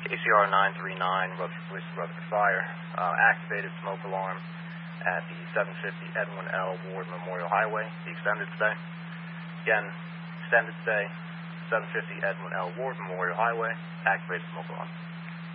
KCR 939, Rutherford Police, Rutherford Fire, activated smoke alarm at the 750 Edwin L. Ward Memorial Highway, the extended stay. Again, extended stay, 750 Edwin L. Ward Memorial Highway, activated smoke alarm.